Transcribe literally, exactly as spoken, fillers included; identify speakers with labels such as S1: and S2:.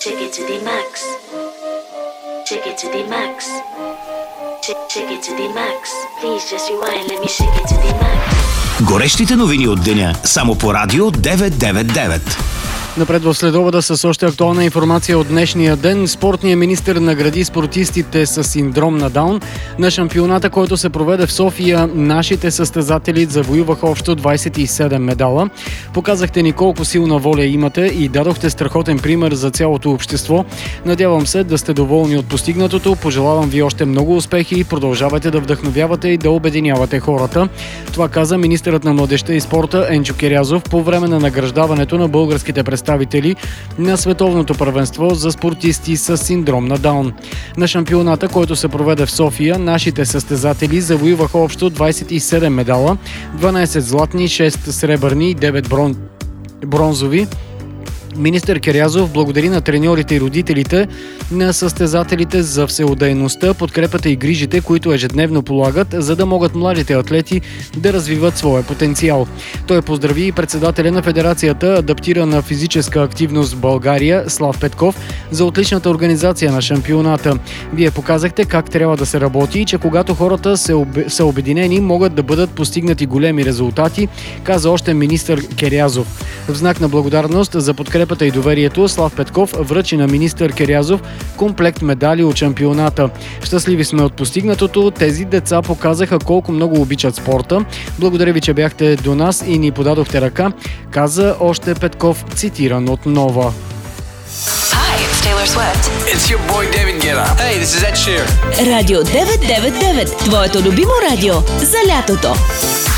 S1: Check it to the max. Check it to the max. Check, check it to the max. Please just rewind, let me shake it to the max.
S2: Горещите новини от деня само по Радио деветстотин деветдесет и девет.
S3: Напред в следобеда с още актуална информация от днешния ден. Спортният министър награди спортистите с синдром на Даун. На шампионата, който се проведе в София, нашите състезатели завоюваха общо двадесет и седем медала. Показахте ни колко силна воля имате и дадохте страхотен пример за цялото общество. Надявам се да сте доволни от постигнатото. Пожелавам ви още много успехи и продължавайте да вдъхновявате и да обединявате хората. Това каза министърът на младежта и спорта Енчо Кирязов по време на награждаването на българските представители представители на световното първенство за спортисти с синдром на Даун. На шампионата, който се проведе в София, нашите състезатели завоюваха общо двадесет и седем медала, дванадесет златни, шест сребърни и девет брон... бронзови. Министър Кирязов благодари на треньорите и родителите на състезателите за всеотдайността, подкрепата и грижите, които ежедневно полагат, за да могат младите атлети да развиват своя потенциал. Той поздрави и председателя на Федерацията адаптирана физическа активност в България Слав Петков за отличната организация на шампионата. Вие показахте как трябва да се работи и че когато хората са, об... са обединени, могат да бъдат постигнати големи резултати, каза още министър Кирязов. В знак на благодарност за подкрепа и доверието, Слав Петков връчи на министър Кирязов комплект медали от шампионата. Щастливи сме от постигнатото. Тези деца показаха колко много обичат спорта. Благодаря ви, че бяхте до нас и ни подадохте ръка, каза още Петков, цитиран от Нова.
S4: Hi, it's Taylor Swift.
S5: It's your boy David Guetta. Hey, this is Ed Sheeran.
S6: Радио деветстотин деветдесет и девет. Твоето любимо радио за лятото.